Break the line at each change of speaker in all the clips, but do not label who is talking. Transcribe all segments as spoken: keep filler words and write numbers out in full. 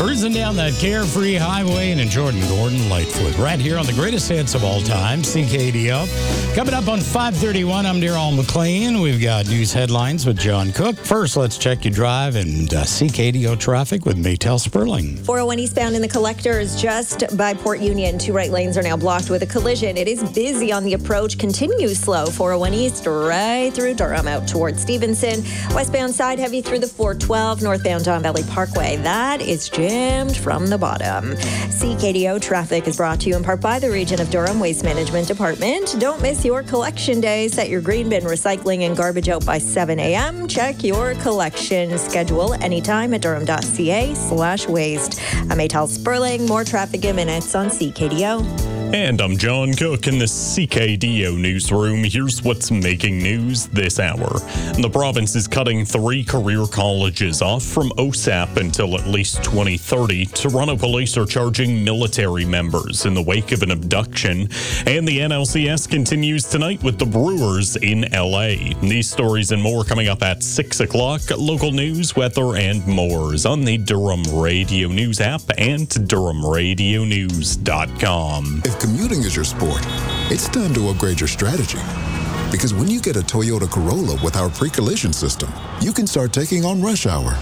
Cruising down that carefree highway and Jordan Gordon Lightfoot right here on the greatest hits of all time, C K D O. Coming up on five thirty-one, I'm Darrell McLean. We've got news headlines with John Cook. First, let's check your drive and uh, C K D O traffic with Maytel Sperling.
four oh one eastbound in the collectors just by Port Union. Two right lanes are now blocked with a collision. It is busy on the approach. Continues slow. four oh one east right through Durham out towards Stevenson. Westbound side heavy through the four twelve. Northbound Don Valley Parkway. That is jammed from the bottom. C K D O traffic is brought to you in part by the Region of Durham Waste Management Department. Don't miss your collection day. Set your green bin, recycling, and garbage out by seven a.m. Check your collection schedule anytime at durham.ca slash waste. I'm Maytel Sperling. More traffic in minutes on C K D O.
And I'm John Cook in the C K D O newsroom. Here's what's making news this hour. The province is cutting three career colleges off from O S A P until at least twenty thirty. Toronto police are charging military members in the wake of an abduction. And the N L C S continues tonight with the Brewers in L A. These stories and more coming up at six o'clock. Local news, weather, and more is on the Durham Radio News app and durham radio news dot com.
If commuting is your sport, it's time to upgrade your strategy. Because when you get a Toyota Corolla with our pre-collision system, you can start taking on rush hour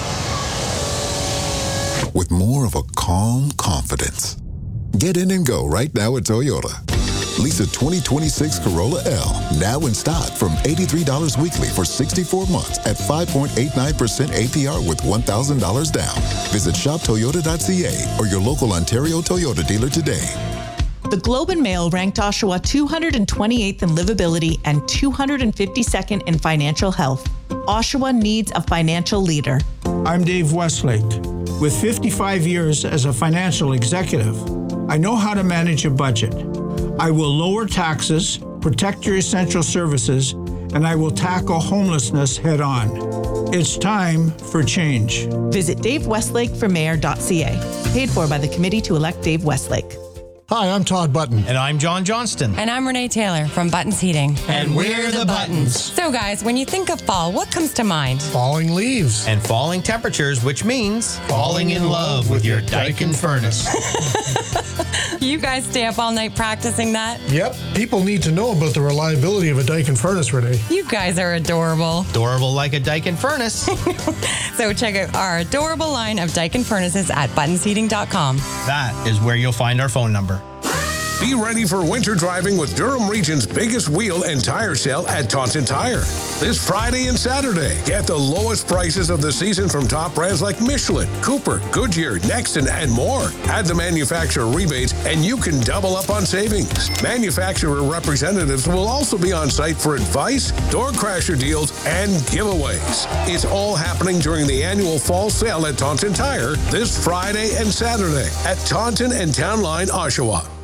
with more of a calm confidence. Get in and go right now at Toyota. Lease a twenty twenty-six Corolla L now in stock from eighty-three dollars weekly for sixty-four months at five point eight nine percent A P R with one thousand dollars down. Visit shop toyota dot c a or your local Ontario Toyota dealer today.
The Globe and Mail ranked Oshawa two hundred twenty-eighth in livability and two hundred fifty-second in financial health. Oshawa needs a financial leader.
I'm Dave Westlake. With fifty-five years as a financial executive, I know how to manage a budget. I will lower taxes, protect your essential services, and I will tackle homelessness head on. It's time for change.
Visit dave westlake for mayor dot c a. Paid for by the Committee to Elect Dave Westlake.
Hi, I'm Todd Button.
And I'm John Johnston.
And I'm Renee Taylor from Buttons Heating.
And we're the Buttons.
So guys, when you think of fall, what comes to mind?
Falling leaves.
And falling temperatures, which means falling in love with your Daikin furnace.
You guys stay up all night practicing that?
Yep. People need to know about the reliability of a Daikin furnace, Renee.
You guys are adorable.
Adorable like a Daikin furnace.
So check out our adorable line of Daikin furnaces at buttons heating dot com.
That is where you'll find our phone number.
Be ready for winter driving with Durham Region's biggest wheel and tire sale at Taunton Tire. This Friday and Saturday, get the lowest prices of the season from top brands like Michelin, Cooper, Goodyear, Nexton, and more. Add the manufacturer rebates and you can double up on savings. Manufacturer representatives will also be on site for advice, door crasher deals, and giveaways. It's all happening during the annual fall sale at Taunton Tire this Friday and Saturday at Taunton and Town Line, Oshawa.